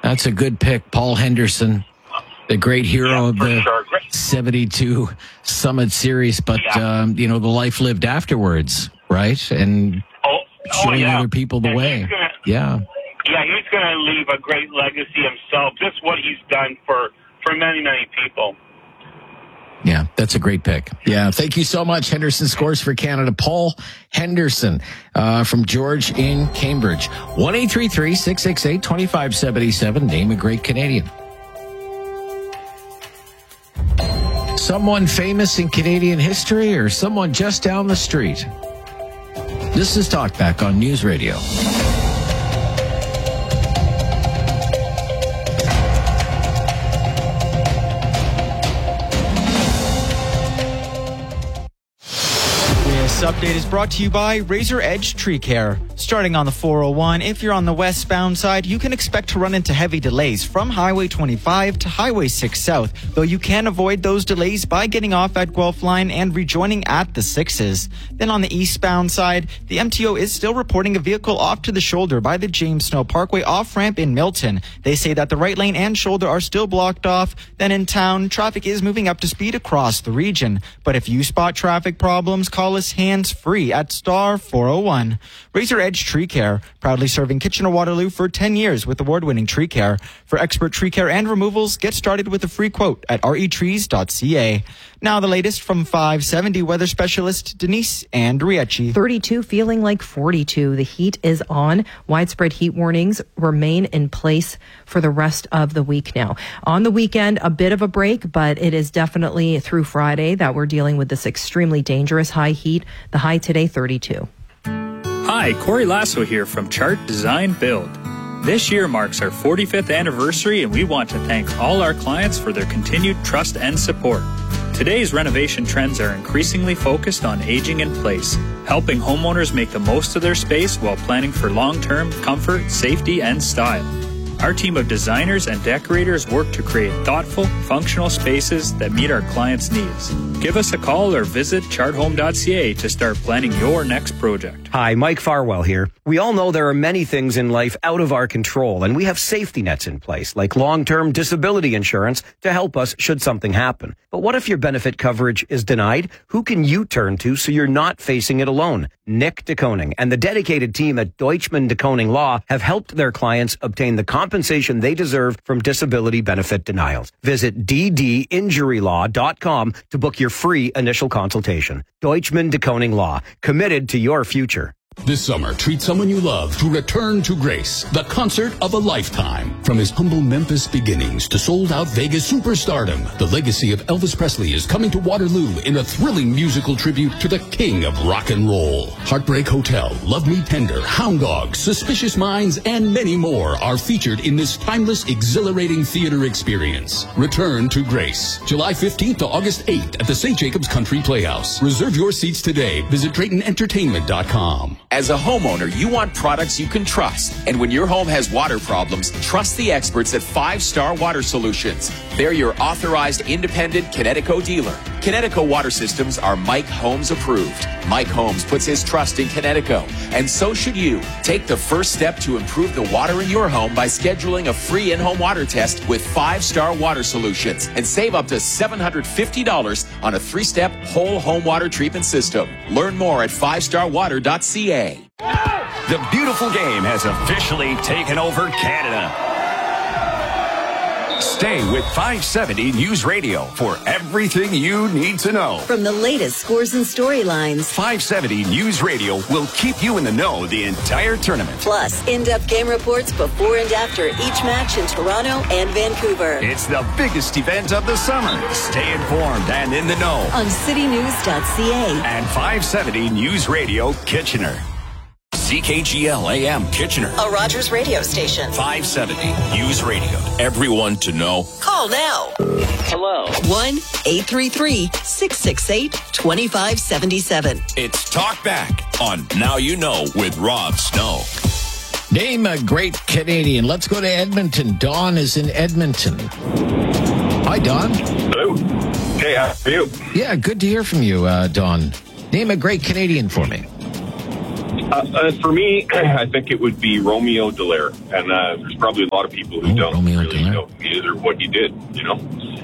That's a good pick. Paul Henderson, the great hero of the 72 Summit Series, but, the life lived afterwards, right? And showing other people the way. Yeah, he's going to leave a great legacy himself. Just what he's done for many, many people. Yeah, that's a great pick. Yeah, thank you so much. Henderson scores for Canada. Paul Henderson from George in Cambridge. 1-833-668-2577. Name a great Canadian. Someone famous in Canadian history or someone just down the street? This is Talkback on News Radio. This update is brought to you by Razor Edge Tree Care. Starting on the 401, if you're on the westbound side, you can expect to run into heavy delays from Highway 25 to Highway 6 South, though you can avoid those delays by getting off at Guelph Line and rejoining at the 6s. Then on the eastbound side, the MTO is still reporting a vehicle off to the shoulder by the James Snow Parkway off-ramp in Milton. They say that the right lane and shoulder are still blocked off. Then in town, traffic is moving up to speed across the region. But if you spot traffic problems, call us hands-free at star 401. Razor Edge Tree Care, proudly serving Kitchener-Waterloo for 10 years with award-winning tree care. For expert tree care and removals, get started with a free quote at retrees.ca. Now the latest from 570 weather specialist Denise Andriecci. 32 feeling like 42. The heat is on. Widespread heat warnings remain in place for the rest of the week now. On the weekend, a bit of a break, but it is definitely through Friday that we're dealing with this extremely dangerous high heat. The high today, 32. Hi, Corey Lasso here from Chart Design Build. This year marks our 45th anniversary, and we want to thank all our clients for their continued trust and support. Today's renovation trends are increasingly focused on aging in place, helping homeowners make the most of their space while planning for long-term comfort, safety, and style. Our team of designers and decorators work to create thoughtful, functional spaces that meet our clients' needs. Give us a call or visit charthome.ca to start planning your next project. Hi, Mike Farwell here. We all know there are many things in life out of our control, and we have safety nets in place, like long-term disability insurance to help us should something happen. But what if your benefit coverage is denied? Who can you turn to so you're not facing it alone? Nick DeKoning and the dedicated team at Deutschman DeKoning Law have helped their clients obtain the compensation they deserve from disability benefit denials. Visit ddinjurylaw.com to book your free initial consultation. Deutschman DeKoning Law, committed to your future. This summer, treat someone you love to Return to Grace, the concert of a lifetime. From his humble Memphis beginnings to sold-out Vegas superstardom, the legacy of Elvis Presley is coming to Waterloo in a thrilling musical tribute to the king of rock and roll. Heartbreak Hotel, Love Me Tender, Hound Dogs, Suspicious Minds, and many more are featured in this timeless, exhilarating theater experience. Return to Grace, July 15th to August 8th at the St. Jacobs Country Playhouse. Reserve your seats today. Visit DraytonEntertainment.com. As a homeowner, you want products you can trust. And when your home has water problems, trust the experts at 5 Star Water Solutions. They're your authorized independent Connecticut dealer. Connecticut water systems are Mike Holmes approved. Mike Holmes puts his trust in Connecticut, and so should you. Take the first step to improve the water in your home by scheduling a free in-home water test with 5 Star Water Solutions and save up to $750 on a 3-step whole home water treatment system. Learn more at 5starwater.ca. The beautiful game has officially taken over Canada. Stay with 570 News Radio for everything you need to know. From the latest scores and storylines, 570 News Radio will keep you in the know the entire tournament. Plus, in-depth game reports before and after each match in Toronto and Vancouver. It's the biggest event of the summer. Stay informed and in the know on citynews.ca and 570 News Radio Kitchener. CKGL AM Kitchener, a Rogers radio station. 570 News Radio. Everyone to know. Call now. Hello. 1-833-668-2577. It's Talk Back on Now You Know with Rob Snow. Name a great Canadian. Let's go to Edmonton. Don is in Edmonton. Hi, Don. Hello. Hey, how are you? Yeah, good to hear from you, Don. Name a great Canadian for me. For me, I think it would be Romeo Dallaire. And there's probably a lot of people who don't really know who he is or what he did, you know?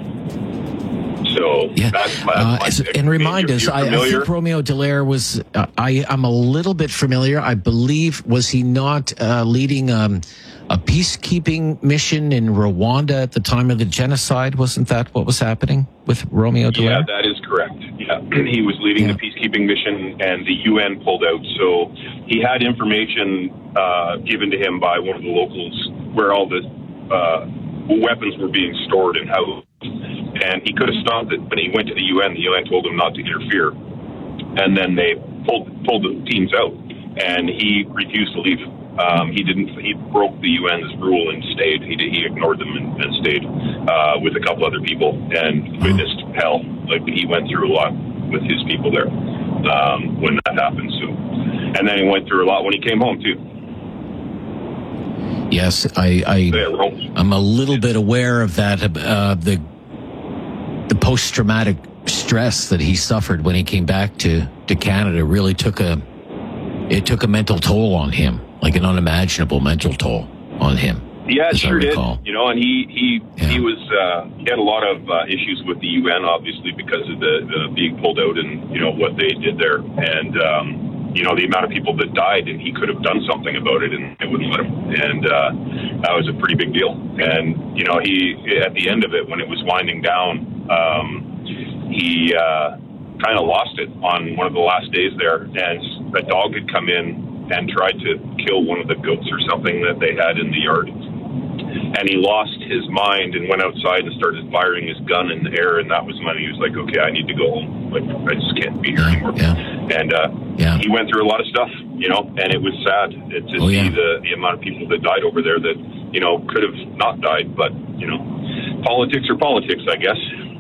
So that's my pick. And remind us, I think Romeo Dallaire was, I'm a little bit familiar. I believe, was he not leading a peacekeeping mission in Rwanda at the time of the genocide? Wasn't that what was happening with Romeo Dallaire? Yeah, that is correct. Yeah, he was leading the peacekeeping mission, and the UN pulled out. So he had information given to him by one of the locals where all the weapons were being stored and housed. And he could have stopped it, but he went to the UN told him not to interfere. And then they pulled the teams out, and he refused to leave. He broke the UN's rule and stayed. He ignored them and stayed with a couple other people and witnessed hell. Like, he went through a lot with his people there when that happened. So, and then he went through a lot when he came home too. Yes, I'm a little bit aware of that. The post-traumatic stress that he suffered when he came back to Canada really took a mental toll on him, like an unimaginable mental toll on him. Yeah, it sure did. You know, and he was he had a lot of issues with the UN, obviously, because of the being pulled out and, you know, what they did there, and you know, the amount of people that died, and he could have done something about it, and they wouldn't let him. And that was a pretty big deal. And, you know, he, at the end of it, when it was winding down, he kind of lost it on one of the last days there. And a dog had come in and tried to kill one of the goats or something that they had in the yard. And he lost his mind and went outside and started firing his gun in the air. And that was when he was like, okay, I need to go home. Like, I just can't be here anymore. And he went through a lot of stuff, you know, and it was sad to see the amount of people that died over there that, you know, could have not died. But, you know, politics are politics, I guess.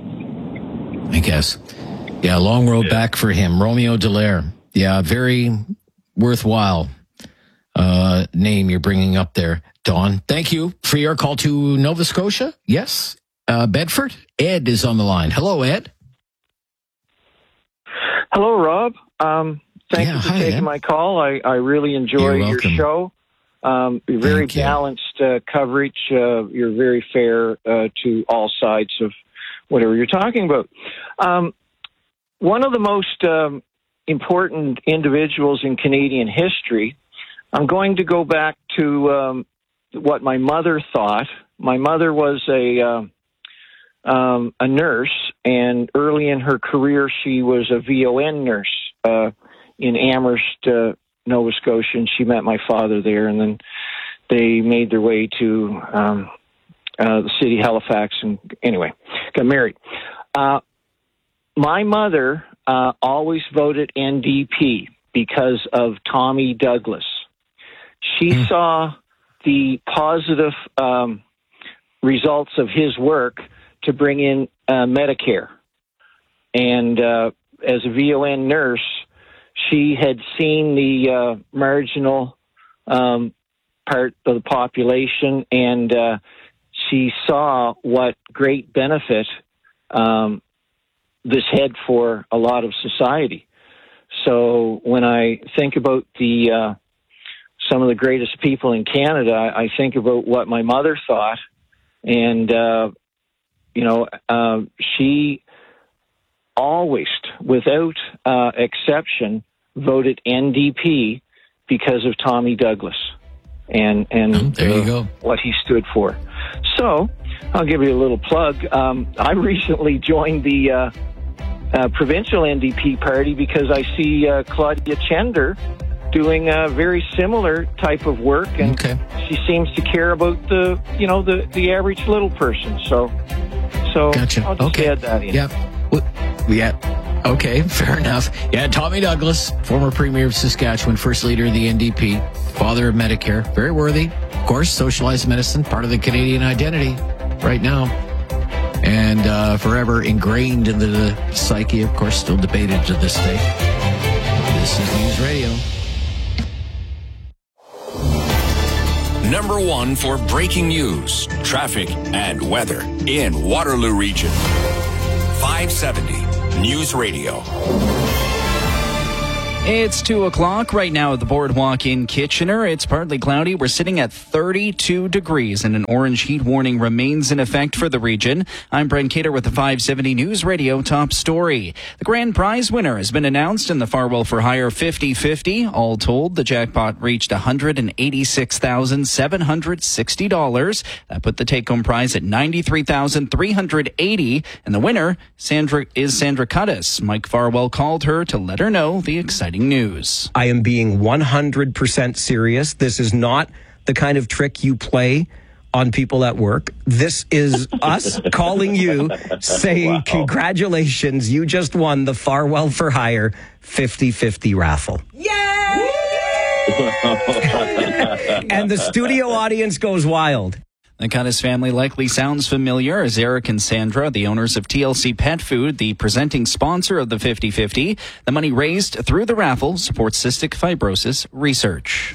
Yeah, long road back for him. Romeo Dallaire. Yeah, very worthwhile name you're bringing up there, Don. Thank you for your call to Nova Scotia. Yes, Bedford. Ed is on the line. Hello, Ed. Hello, Rob. Thank you for taking my call. I really enjoy your show. You're very balanced coverage. You're very fair to all sides of whatever you're talking about. One of the most important individuals in Canadian history, I'm going to go back to what my mother thought. My mother was a nurse, and early in her career, she was a VON nurse in Amherst, Nova Scotia, and she met my father there, and then they made their way to the city, Halifax, and anyway, got married. My mother always voted NDP because of Tommy Douglas. She saw the positive results of his work to bring in Medicare. And as a VON nurse, she had seen the marginal part of the population, and she saw what great benefit this had for a lot of society. So when I think about the some of the greatest people in Canada, I think about what my mother thought, and she always, without exception, voted NDP because of Tommy Douglas and there you go. What he stood for. So I'll give you a little plug. I recently joined the provincial NDP party because I see Claudia Chender doing a very similar type of work, and she seems to care about the average little person. So gotcha. I'll just add that in. Yeah. Okay, fair enough. Yeah, Tommy Douglas, former Premier of Saskatchewan, first leader of the NDP, father of Medicare, very worthy. Of course, socialized medicine, part of the Canadian identity right now. And forever ingrained into the psyche, of course, still debated to this day. This is News Radio. Number one for breaking news, traffic, and weather in Waterloo Region. 570 News Radio. It's 2 o'clock right now at the Boardwalk in Kitchener. It's partly cloudy. We're sitting at 32 degrees and an orange heat warning remains in effect for the region. I'm Brent Cater with the 570 News Radio top story. The grand prize winner has been announced in the Farwell for Hire 50-50. All told, the jackpot reached $186,760. That put the take-home prize at $93,380. And the winner Sandra Cuttis. Mike Farwell called her to let her know the exciting news. I am being 100% serious. This is not the kind of trick you play on people at work. This is us calling you, saying, congratulations, you just won the Farwell for Hire 50-50 raffle. Yay! And the studio audience goes wild. The Cuttis family likely sounds familiar as Eric and Sandra, the owners of TLC Pet Food, the presenting sponsor of the 50-50. The money raised through the raffle supports cystic fibrosis research.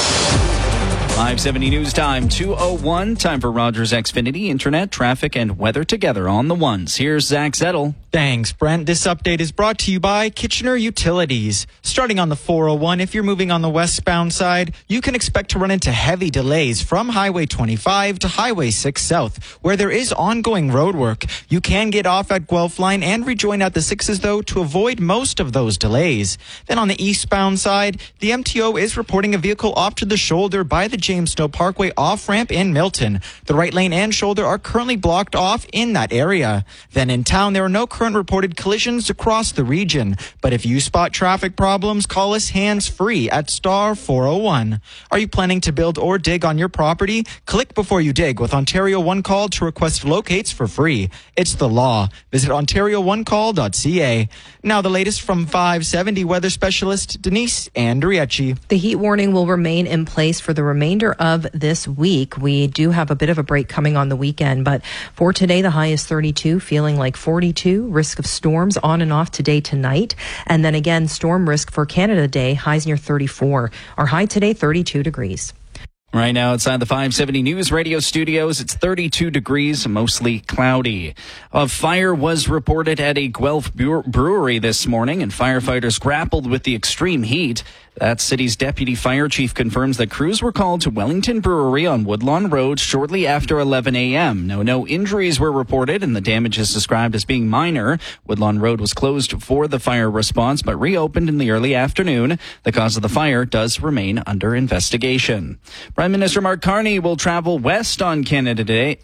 570 News Time, 2:01. Time for Rogers Xfinity, internet, traffic, and weather together on the ones. Here's Zach Zettel. Thanks, Brent. This update is brought to you by Kitchener Utilities. Starting on the 401, if you're moving on the westbound side, you can expect to run into heavy delays from Highway 25 to Highway 6 South, where there is ongoing road work. You can get off at Guelph Line and rejoin at the 6s, though, to avoid most of those delays. Then on the eastbound side, the MTO is reporting a vehicle off to the shoulder by the James Snow Parkway off-ramp in Milton. The right lane and shoulder are currently blocked off in that area. Then in town, there are no current reported collisions across the region. But if you spot traffic problems, call us hands-free at star 401. Are you planning to build or dig on your property? Click before you dig with Ontario One Call to request locates for free. It's the law. Visit OntarioOneCall.ca. Now the latest from 570 weather specialist Denise Andriecci. The heat warning will remain in place for the remainder of this week. We do have a bit of a break coming on the weekend, but for today, the high is 32, feeling like 42. Risk of storms on and off today, tonight. And then again, storm risk for Canada Day, highs near 34. Our high today, 32 degrees. Right now outside the 570 News Radio studios, it's 32 degrees, mostly cloudy. A fire was reported at a Guelph brewery this morning, and firefighters grappled with the extreme heat. That city's deputy fire chief confirms that crews were called to Wellington Brewery on Woodlawn Road shortly after 11 a.m. No injuries were reported, and the damage is described as being minor. Woodlawn Road was closed for the fire response, but reopened in the early afternoon. The cause of the fire does remain under investigation. Prime Minister Mark Carney will travel west on Canada Day.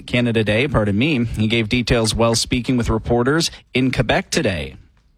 He gave details while speaking with reporters in Quebec today.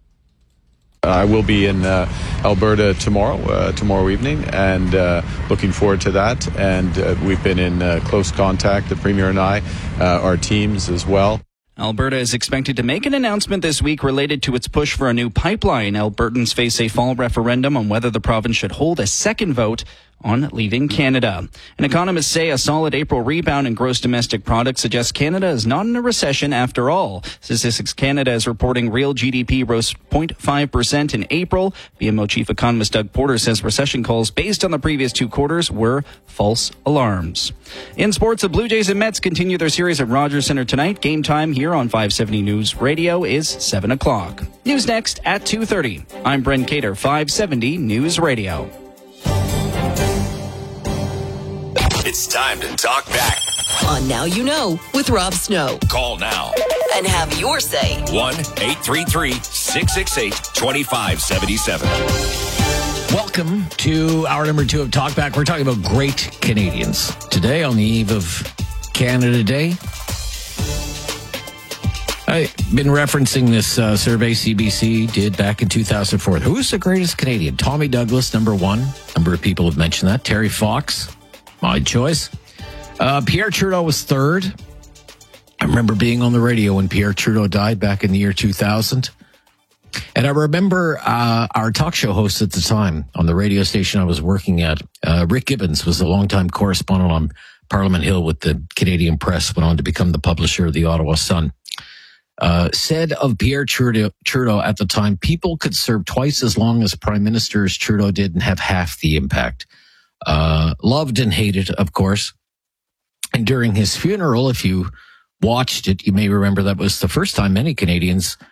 I will be in Alberta tomorrow evening, and looking forward to that. And we've been in close contact, the Premier and I, our teams as well. Alberta is expected to make an announcement this week related to its push for a new pipeline. Albertans face a fall referendum on whether the province should hold a second vote on leaving Canada. And economists say a solid April rebound in gross domestic product suggests Canada is not in a recession after all. Statistics Canada is reporting real GDP rose 0.5% in April. BMO chief economist Doug Porter says recession calls based on the previous 2 quarters were false alarms. In sports, the Blue Jays and Mets continue their series at Rogers Centre tonight. Game time here on 570 News Radio is 7 o'clock. News next at 2:30. I'm Brent Cater, 570 News Radio. It's time to talk back. On Now You Know with Rob Snow. Call now And have your say. 1-833-668-2577. Welcome to hour number 2 of Talkback. We're talking about great Canadians. Today, on the eve of Canada Day, I've been referencing this survey CBC did back in 2004. Who is the greatest Canadian? Tommy Douglas, number 1. A number of people have mentioned that. Terry Fox, my choice. Pierre Trudeau was 3rd. I remember being on the radio when Pierre Trudeau died back in the year 2000. And I remember our talk show host at the time on the radio station I was working at, Rick Gibbons, was a longtime correspondent on Parliament Hill with the Canadian Press, went on to become the publisher of the Ottawa Sun. Said of Pierre Trudeau at the time, people could serve twice as long as Prime Minister as Trudeau did and have half the impact. Loved and hated, of course. And during his funeral, if you watched it, you may remember that was the first time many Canadians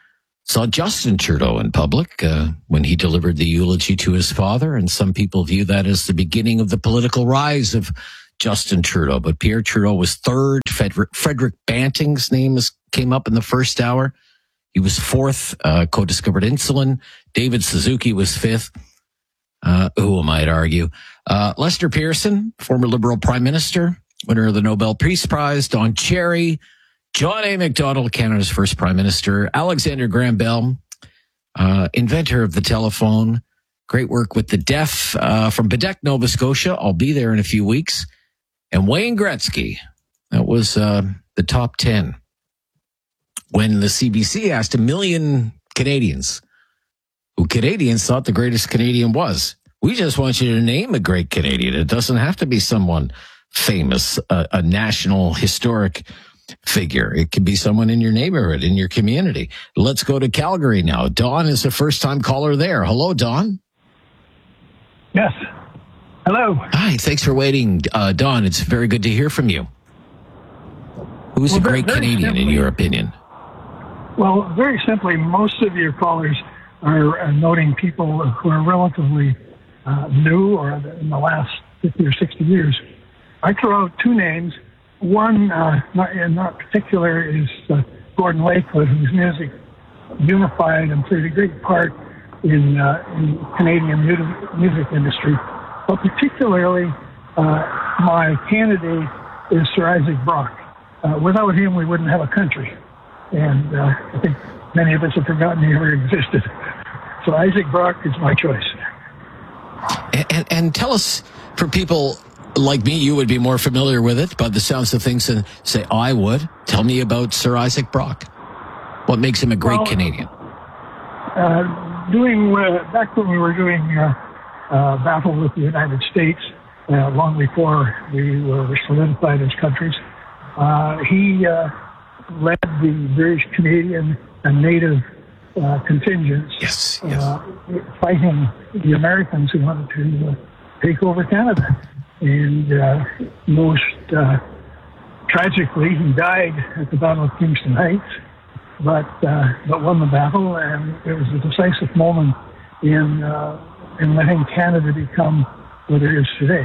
Saw Justin Trudeau in public when he delivered the eulogy to his father, and some people view that as the beginning of the political rise of Justin Trudeau. But Pierre Trudeau was third. Frederick Banting's name came up in the first hour. He was fourth, co-discovered insulin. David Suzuki was fifth. Who am I to argue? Lester Pearson, former Liberal Prime Minister, winner of the Nobel Peace Prize. Don Cherry, John A. Macdonald, Canada's first Prime Minister. Alexander Graham Bell, inventor of the telephone. Great work with the deaf from Badek, Nova Scotia. I'll be there in a few weeks. And Wayne Gretzky. That was the top 10. When the CBC asked 1 million Canadians who Canadians thought the greatest Canadian was. We just want you to name a great Canadian. It doesn't have to be someone famous, a national historic figure. It could be someone in your neighborhood, in your community. Let's go to Calgary now. Don is the first-time caller there. Hello, Don. Yes. Hello. Hi, thanks for waiting. Don, it's very good to hear from you. Who's a great Canadian, in your opinion? Well, very simply, most of your callers are noting people who are relatively new or in the last 50 or 60 years. I throw out two names. One, not particular, is Gordon Lakewood, whose music unified and played a great part in Canadian music industry. But particularly, my candidate is Sir Isaac Brock. Without him, we wouldn't have a country. And I think many of us have forgotten he ever existed. So Isaac Brock is my choice. And tell us, for people like me, you would be more familiar with it by the sounds of things than, say, I would. Tell me about Sir Isaac Brock. What makes him a great Canadian? Back when we were doing battle with the United States, long before we were solidified as countries, he led the British, Canadian, and Native contingents fighting the Americans who wanted to take over Canada. And most tragically, he died at the Battle of Kingston Heights, but won the battle, and it was a decisive moment in letting Canada become what it is today.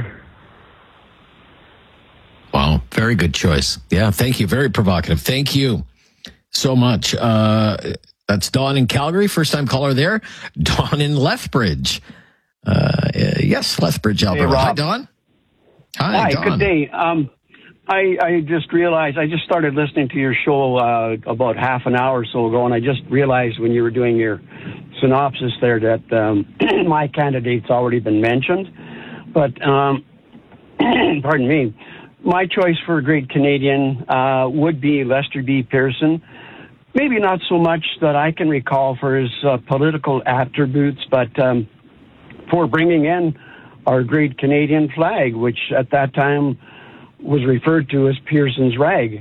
Wow, very good choice. Yeah, thank you. Very provocative. Thank you so much. That's Don in Calgary, first-time caller there. Don in Lethbridge. Yes, Lethbridge, Alberta. Hey, Hi, Don. Hi, Don. good day. I just realized, I just started listening to your show about half an hour or so ago, and I just realized when you were doing your synopsis there that my candidate's already been mentioned. But, pardon me, my choice for a great Canadian would be Lester B. Pearson. Maybe not so much that I can recall for his political attributes, but for bringing in our great Canadian flag, which at that time was referred to as Pearson's rag.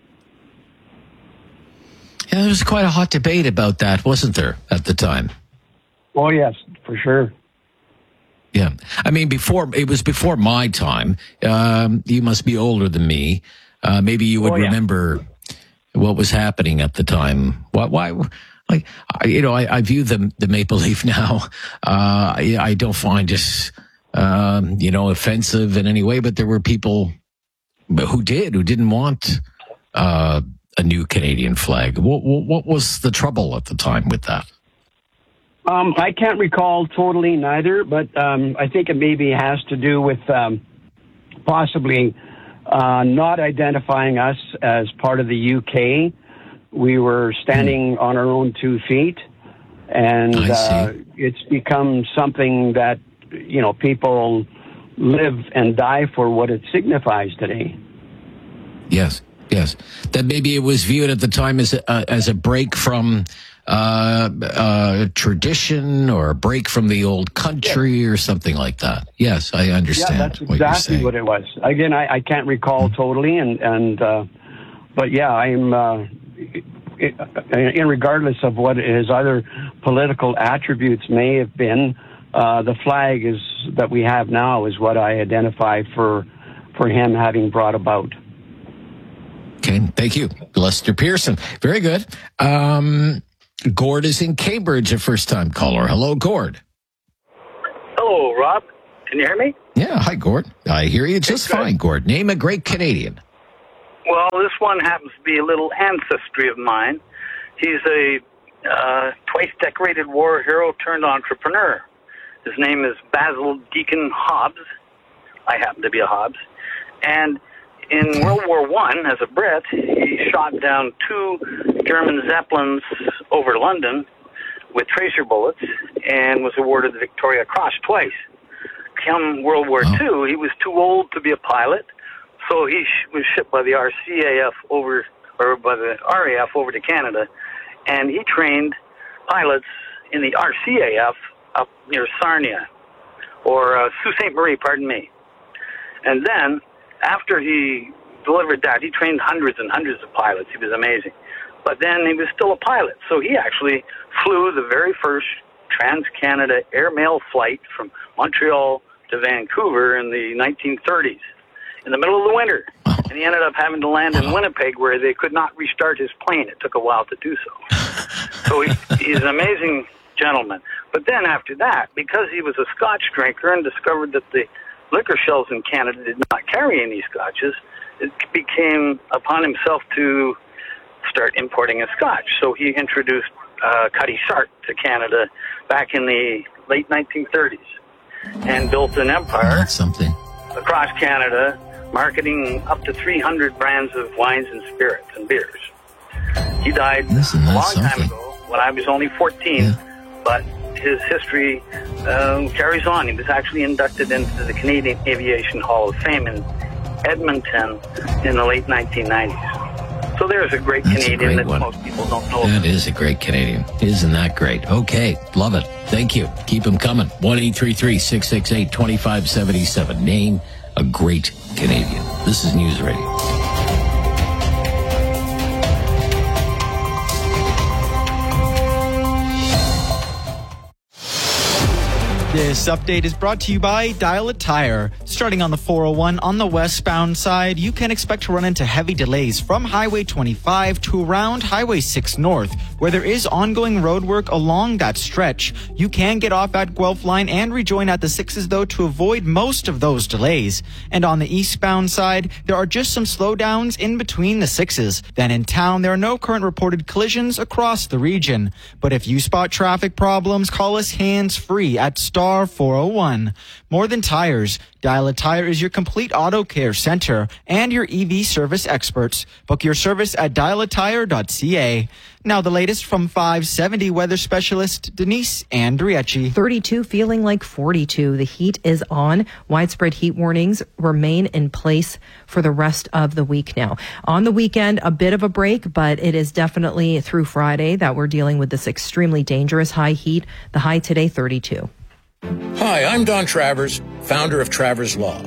Yeah, there was quite a hot debate about that, wasn't there, at the time? Oh, yes, for sure. Yeah. I mean, it was before my time. You must be older than me. Maybe you would remember what was happening at the time. Why? Like, I view the Maple Leaf now. I don't find it, offensive in any way, but there were people who didn't want a new Canadian flag. What was the trouble at the time with that? I can't recall totally neither, but I think it maybe has to do with possibly not identifying us as part of the UK. We were standing on our own 2 feet, and it's become something that, people live and die for what it signifies today. Yes. That maybe it was viewed at the time as a break from tradition or a break from the old country or something like that. Yes, I understand. Yeah, that's exactly what it was. Again, I can't recall totally, but yeah, I'm regardless of what his other political attributes may have been, the flag that we have now is what I identify for him having brought about. Okay, thank you, Lester Pearson. Very good. Gord is in Cambridge, a first-time caller. Hello, Gord. Hello, Rob. Can you hear me? Yeah, hi, Gord. I hear you just fine, Gord. Name a great Canadian. Well, this one happens to be a little ancestry of mine. He's a twice decorated war hero turned entrepreneur. His name is Basil Deacon Hobbs. I happen to be a Hobbs. And in World War I, as a Brit, he shot down 2 German Zeppelins over London with tracer bullets and was awarded the Victoria Cross twice. Come World War II, he was too old to be a pilot, so he was shipped by the RAF over to Canada, and he trained pilots in the RCAF up near Sarnia, or Sault Ste. Marie, pardon me. And then, after he delivered that, he trained hundreds and hundreds of pilots. He was amazing. But then he was still a pilot, so he actually flew the very first Trans-Canada airmail flight from Montreal to Vancouver in the 1930s, in the middle of the winter. And he ended up having to land in Winnipeg, where they could not restart his plane. It took a while to do so. So he's an amazing gentleman. But then after that, because he was a Scotch drinker and discovered that the liquor shelves in Canada did not carry any Scotches, it became upon himself to start importing a Scotch. So he introduced Cutty Sark to Canada back in the late 1930s and built an empire across Canada, marketing up to 300 brands of wines and spirits and beers. He died a long time ago when I was only 14, but his history carries on. He was actually inducted into the Canadian Aviation Hall of Fame in Edmonton in the late 1990s. So there's a great Canadian that most people don't know. That is a great Canadian. Isn't that great? Okay, love it. Thank you. Keep them coming. 1-833-668-2577. Name a great Canadian. This is News Radio. This update is brought to you by Dial a Tire. Starting on the 401 on the westbound side, you can expect to run into heavy delays from Highway 25 to around Highway 6 North, where there is ongoing road work along that stretch. You can get off at Guelph Line and rejoin at the 6s, though, to avoid most of those delays. And on the eastbound side, there are just some slowdowns in between the 6s. Then in town, there are no current reported collisions across the region. But if you spot traffic problems, call us hands-free at Star 401. More than tires, Dial a Tire is your complete auto care center and your EV service experts. Book your service at dialatire.ca. Now the latest from 570 weather specialist Denise Andriecci. 32 feeling like 42. The heat is on. Widespread heat warnings remain in place for the rest of the week now. On the weekend, a bit of a break, but it is definitely through Friday that we're dealing with this extremely dangerous high heat. The high today, 32. Hi, I'm Don Travers, founder of Travers Law.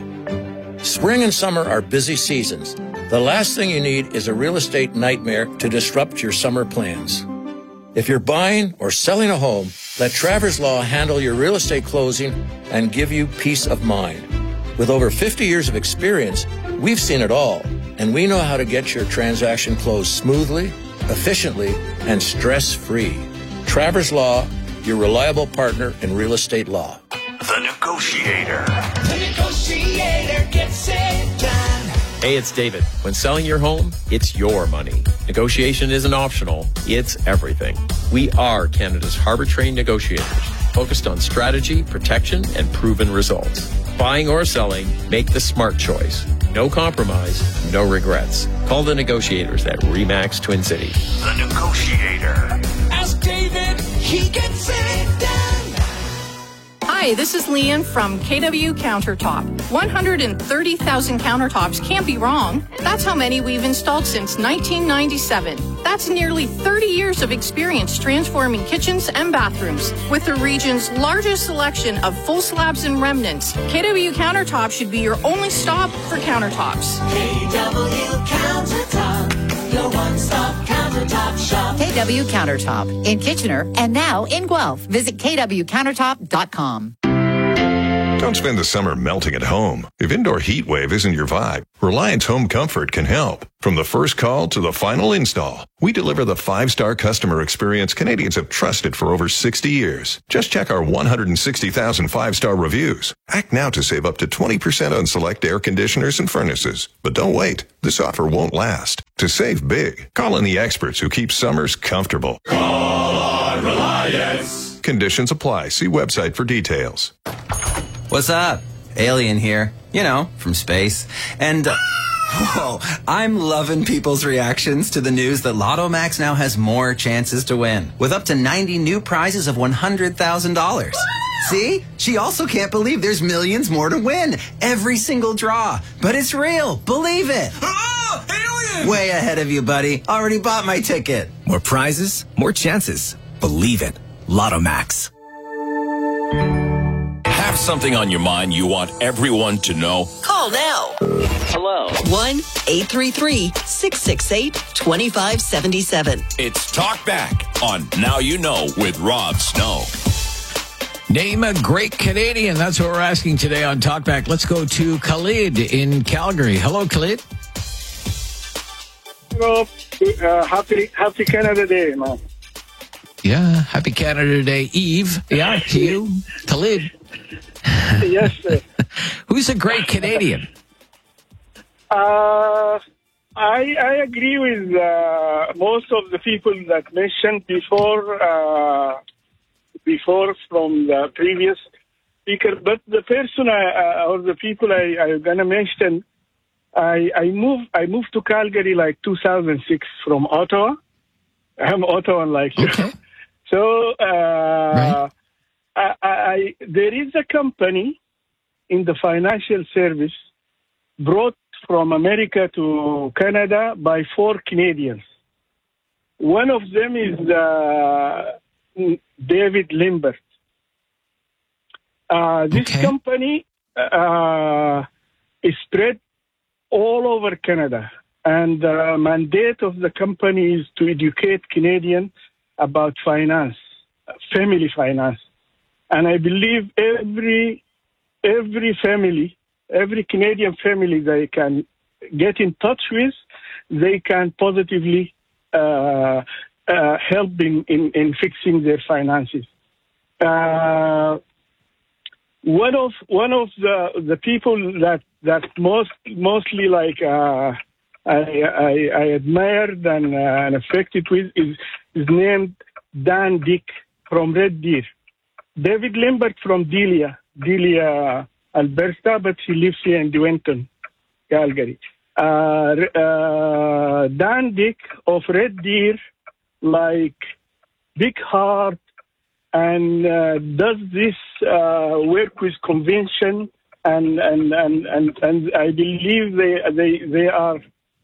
Spring and summer are busy seasons. The last thing you need is a real estate nightmare to disrupt your summer plans. If you're buying or selling a home, let Travers Law handle your real estate closing and give you peace of mind. With over 50 years of experience, we've seen it all, and we know how to get your transaction closed smoothly, efficiently, and stress-free. Travers Law, your reliable partner in real estate law. The Negotiator. The Negotiator gets it done. Hey, it's David. When selling your home, it's your money. Negotiation isn't optional, it's everything. We are Canada's Harbour-trained negotiators, focused on strategy, protection, and proven results. Buying or selling, make the smart choice. No compromise, no regrets. Call the negotiators at RE/MAX Twin Cities. The Negotiator. Ask David, he gets it done. Hi, this is Leanne from KW Countertop. 130,000 countertops can't be wrong. That's how many we've installed since 1997. That's nearly 30 years of experience transforming kitchens and bathrooms. With the region's largest selection of full slabs and remnants, KW Countertop should be your only stop for countertops. KW Countertop, your one-stop countertop shop. KW Countertop in Kitchener and now in Guelph. Visit kwcountertop.com. Don't spend the summer melting at home. If indoor heat wave isn't your vibe, Reliance Home Comfort can help. From the first call to the final install, we deliver the 5-star customer experience Canadians have trusted for over 60 years. Just check our 160,000 5-star reviews. Act now to save up to 20% on select air conditioners and furnaces. But don't wait. This offer won't last. To save big, call in the experts who keep summers comfortable. Call on Reliance. Conditions apply. See website for details. What's up? Alien here. You know, from space. And, whoa, I'm loving people's reactions to the news that Lotto Max now has more chances to win, with up to 90 new prizes of $100,000. See? She also can't believe there's millions more to win. Every single draw. But it's real. Believe it. Oh, alien! Way ahead of you, buddy. Already bought my ticket. More prizes, more chances. Believe it. Lotto Max. Have something on your mind you want everyone to know? Call now. Hello. 1-833-668-2577. It's Talk Back on Now You Know with Rob Snow. Name a great Canadian. That's what we're asking today on Talkback. Let's go to Khalid in Calgary. Hello, Khalid. Hello. Happy Canada Day, man. Yeah, happy Canada Day Eve. Yeah, to you, Khalid. Yes, sir. Who's a great Canadian? I agree with most of the people that mentioned before from the previous speaker, but the person or the people I'm gonna mention, I moved to Calgary like 2006 from Ottawa. I'm Ottawan like you. Okay. So right. There is a company in the financial service brought from America to Canada by 4 Canadians. One of them is David Limbert. This company is spread all over Canada, and the mandate of the company is to educate Canadians about finance, family finance. And I believe every family, every Canadian family they can get in touch with, they can positively help in fixing their finances. One of the people that mostly like I admired and affected with is named Dan Dick from Red Deer. David Limbert from Delia, Alberta, but he lives here in Dewinton, Calgary. Dan Dick of Red Deer, like big heart, and does this work with convention, and I believe they are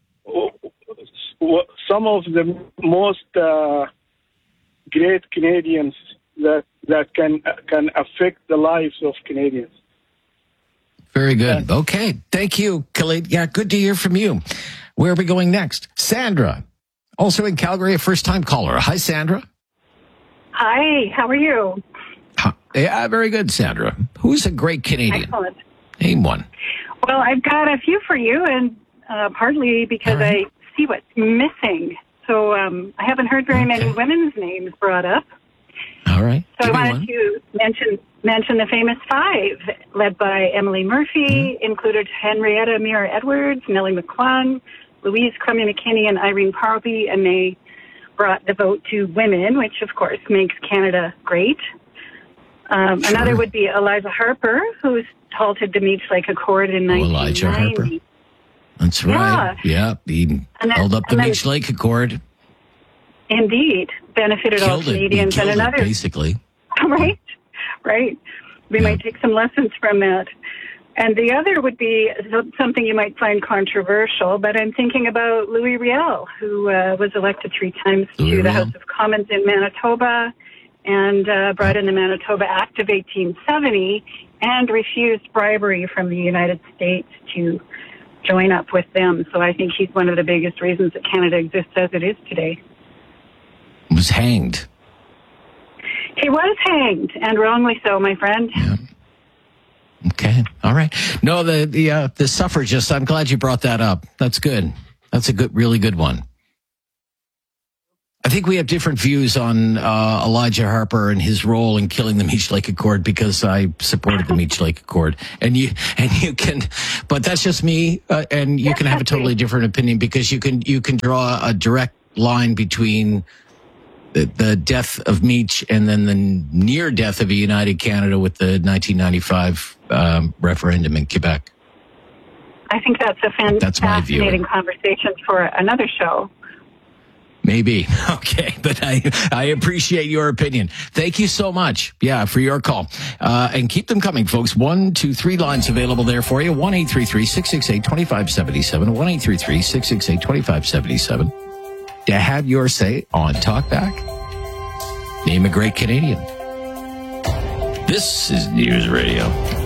some of the most great Canadians that can affect the lives of Canadians. Very good. Okay. Thank you, Khalid. Yeah, good to hear from you. Where are we going next? Sandra, also in Calgary, a first-time caller. Hi, Sandra. Hi, how are you? Yeah, very good, Sandra. Who's a great Canadian? Excellent. Name one. Well, I've got a few for you, and partly because I see what's missing. So I haven't heard very many women's names brought up. All right. So I wanted to mention the famous 5, led by Emily Murphy, included Henrietta Mira Edwards, Nellie McClung, Louise Crummy McKinney, and Irene Parlby, and they brought the vote to women, which, of course, makes Canada great. Another would be Eliza Harper, who's halted the Meech Lake Accord in 1990. Elijah Harper. That's right. Yeah, he held up the Meech Lake Accord. Indeed. Benefited all Canadians. And another, basically. Right. We might take some lessons from that. And the other would be something you might find controversial, but I'm thinking about Louis Riel, who was elected 3 times to the House of Commons in Manitoba and brought in the Manitoba Act of 1870 and refused bribery from the United States to join up with them. So I think he's one of the biggest reasons that Canada exists as it is today. Was hanged. He was hanged, and wrongly so, my friend. Okay. All right. No, the suffragists, I'm glad you brought that up. That's good. That's a really good one. I think we have different views on Elijah Harper and his role in killing the Meech Lake Accord, because I supported the Meech Lake Accord, and you can, but that's just me, and you can have a totally different opinion, because you can draw a direct line between the death of Meech and then the near death of a united Canada with the 1995 referendum in Quebec. I think that's a fascinating conversation for another show. Maybe. Okay. But I appreciate your opinion. Thank you so much. Yeah, for your call. And keep them coming, folks. 1, 2, 3 lines available there for you. 1-833-668-2577. 1-833-668-2577. To have your say on Talkback. Name a great Canadian. This is News Radio.